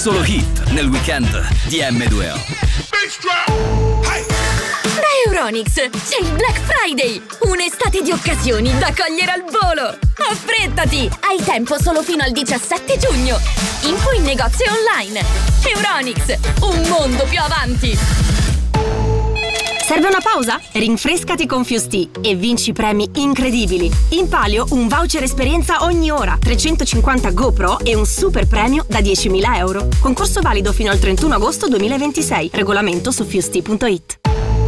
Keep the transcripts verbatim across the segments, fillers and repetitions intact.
Solo hit nel weekend di emme due o. Da Euronics c'è il Black Friday, un'estate di occasioni da cogliere al volo. Affrettati, hai tempo solo fino al diciassette giugno. Info in negozio e online. Euronics, un mondo più avanti. Serve una pausa? Rinfrescati con Fusti e vinci premi incredibili. In palio un voucher esperienza ogni ora, trecentocinquanta GoPro e un super premio da diecimila euro. Concorso valido fino al trentuno agosto duemilaventisei. Regolamento su fusti punto it.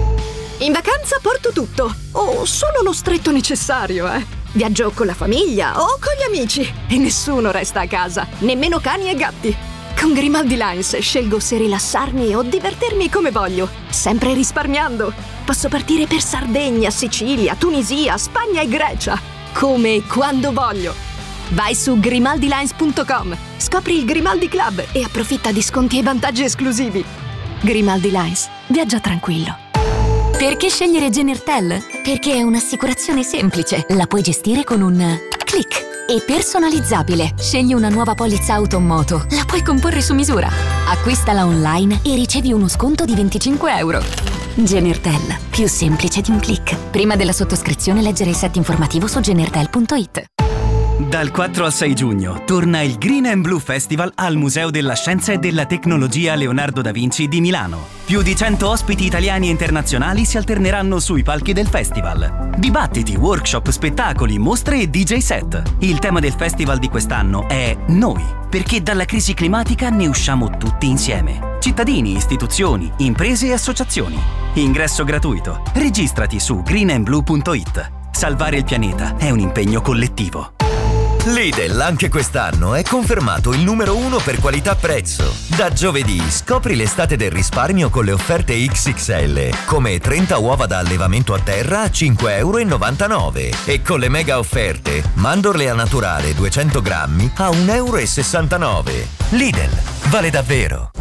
In vacanza porto tutto, o solo lo stretto necessario, eh. Viaggio con la famiglia o con gli amici e nessuno resta a casa, nemmeno cani e gatti. Con Grimaldi Lines scelgo se rilassarmi o divertirmi come voglio, sempre risparmiando. Posso partire per Sardegna, Sicilia, Tunisia, Spagna e Grecia, come e quando voglio. Vai su grimaldi lines punto com, scopri il Grimaldi Club e approfitta di sconti e vantaggi esclusivi. Grimaldi Lines, viaggia tranquillo. Perché scegliere Genertel? Perché è un'assicurazione semplice, la puoi gestire con un click. E personalizzabile. Scegli una nuova polizza auto o moto. La puoi comporre su misura. Acquistala online e ricevi uno sconto di venticinque euro. Genertel. Più semplice di un click. Prima della sottoscrizione leggere il set informativo su genertel punto it. Dal quattro al sei giugno torna il Green and Blue Festival al Museo della Scienza e della Tecnologia Leonardo da Vinci di Milano. Più di cento ospiti italiani e internazionali si alterneranno sui palchi del festival. Dibattiti, workshop, spettacoli, mostre e D J set. Il tema del festival di quest'anno è Noi, perché dalla crisi climatica ne usciamo tutti insieme. Cittadini, istituzioni, imprese e associazioni. Ingresso gratuito. Registrati su green and blue punto it. Salvare il pianeta è un impegno collettivo. Lidl anche quest'anno è confermato il numero uno per qualità-prezzo. Da giovedì scopri l'estate del risparmio con le offerte X X L, come trenta uova da allevamento a terra a cinque virgola novantanove euro e con le mega offerte mandorle a naturale duecento grammi a un virgola sessantanove euro. Lidl, vale davvero!